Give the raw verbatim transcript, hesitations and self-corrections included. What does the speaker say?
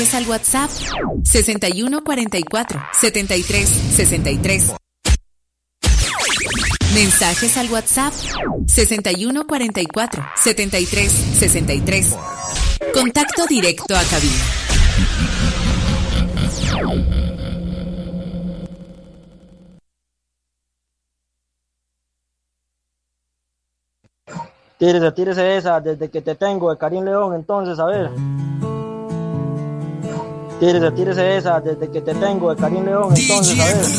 Es al WhatsApp sesenta y uno cuarenta y cuatro, setenta y tres sesenta y tres. Mensajes al WhatsApp sesenta y uno cuarenta y cuatro, setenta y tres sesenta y tres. Contacto directo a cabina. Tírese, tírese esa, desde que te tengo, de Karim León, entonces, a ver. Tírese, tírese esa, desde que te tengo, de Karim León, entonces, a ver.